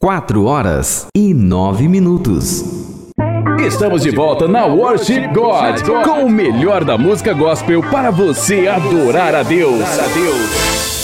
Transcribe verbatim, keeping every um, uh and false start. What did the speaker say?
quatro horas e nove minutos. Estamos de volta na Worship God, com o melhor da música gospel para você adorar a Deus.